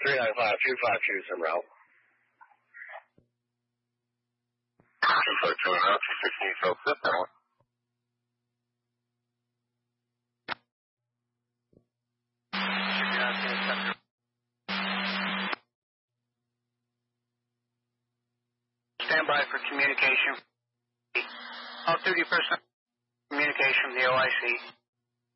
395-252 some route. 252 and route 216, so sit down. Stand by for communication. Off-duty person communication from the OIC.